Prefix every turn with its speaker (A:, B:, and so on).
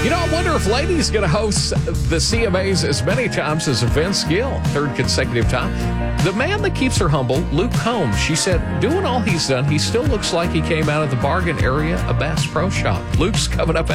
A: You know, I wonder if Lady's going to host the CMAs as many times as Vince Gill, third consecutive time. The man that keeps her humble, Luke Combs, she said, doing all he's done, he still looks like he came out of the bargain area of Bass Pro Shop. Luke's coming up